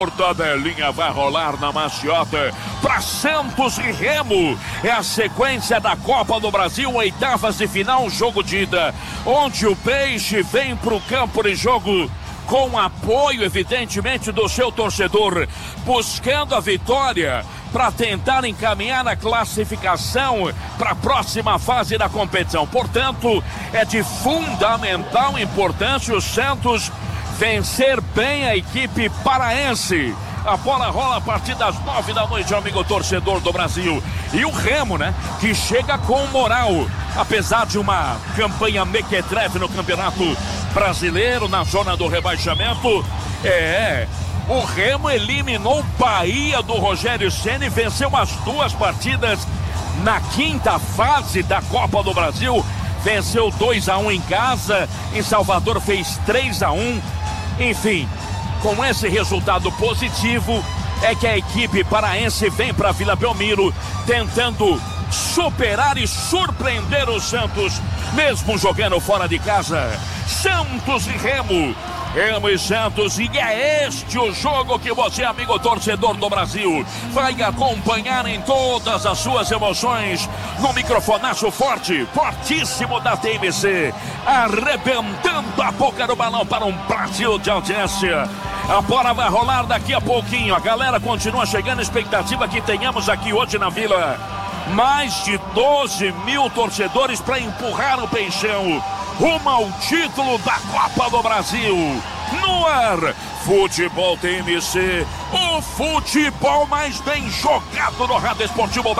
Tabelinha vai rolar na maciota para Santos e Remo. É a sequência da Copa do Brasil, oitavas de final, jogo de ida, onde o Peixe vem para o campo de jogo com apoio, evidentemente, do seu torcedor, buscando a vitória para tentar encaminhar a classificação para a próxima fase da competição. Portanto, é de fundamental importância o Santos vencer bem a equipe paraense. A bola rola a partir das 9 da noite, amigo torcedor do Brasil. E o Remo, né, que chega com moral, apesar de uma campanha mequetrefe no Campeonato Brasileiro, na zona do rebaixamento. O Remo eliminou o Bahia do Rogério Ceni, venceu as duas partidas na quinta fase da Copa do Brasil. Venceu 2-1 em casa, em Salvador fez 3-1. Enfim, com esse resultado positivo, é que a equipe paraense vem para Vila Belmiro tentando superar e surpreender o Santos, mesmo jogando fora de casa. Santos e Remo e Santos, e é este o jogo que você, amigo torcedor do Brasil, vai acompanhar em todas as suas emoções, no microfonaço forte, fortíssimo da TMC, arrebentando a boca do balão para um Brasil de audiência. A bola vai rolar daqui a pouquinho, a galera continua chegando, expectativa que tenhamos aqui hoje na Vila mais de 12 mil torcedores para empurrar o Peixão rumo ao título da Copa do Brasil. No ar, Futebol TMC, o futebol mais bem jogado no Rádio Esportivo Brasil.